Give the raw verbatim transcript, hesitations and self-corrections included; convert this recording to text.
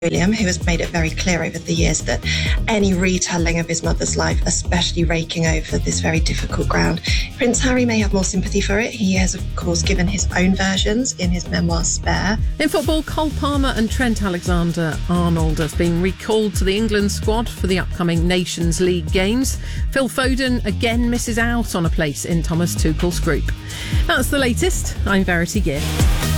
William, who has made it very clear over the years that any retelling of his mother's life, especially raking over this very difficult ground, Prince Harry may have more sympathy for it. He has, of course, given his own versions in his memoir Spare. In football, Cole Palmer and Trent Alexander-Arnold have been recalled to the England squad for the upcoming Nations League games. Phil Foden again misses out on a place in Thomas Tuchel's group. That's the latest. I'm Verity Gear.